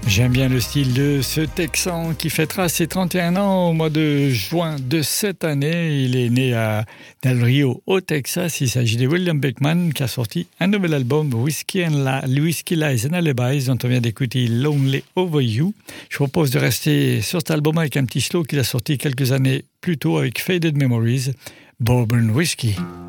J'aime bien le style de ce Texan qui fêtera ses 31 ans au mois de juin de cette année. Il est né à Del Rio, au Texas. Il s'agit de William Beckman qui a sorti un nouvel album, Whiskey Lies and Alibis, dont on vient d'écouter Lonely Over You. Je vous propose de rester sur cet album avec un petit slow qu'il a sorti quelques années plus tôt avec Faded Memories, Bourbon Whiskey.